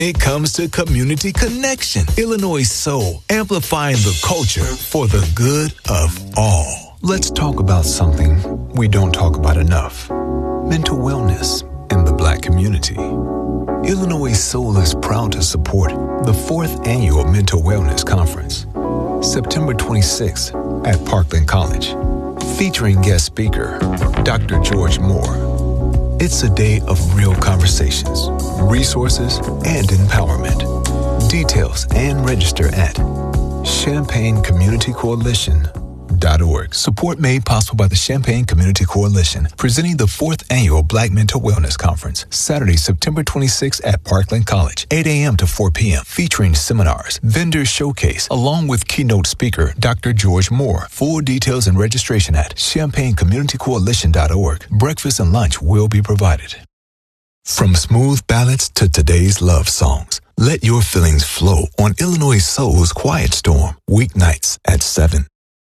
It comes to community connection. Illinois Soul, amplifying the culture for the good of all. Let's talk about something we don't talk about enough. Mental wellness in the Black community. Illinois Soul is proud to support the 4th Annual Mental Wellness Conference, September 26th at Parkland College, featuring guest speaker, Dr. George Moore. It's a day of real conversations, resources, and empowerment. Details and register at ChampaignCommunityCoalition.org. Support made possible by the Champaign Community Coalition, presenting the 4th Annual Black Mental Wellness Conference, Saturday, September 26th at Parkland College, 8 a.m. to 4 p.m., featuring seminars, vendor showcase, along with keynote speaker, Dr. George Moore. Full details and registration at ChampaignCommunityCoalition.org. Breakfast and lunch will be provided. From smooth ballads to today's love songs, let your feelings flow on Illinois Soul's Quiet Storm, weeknights at 7.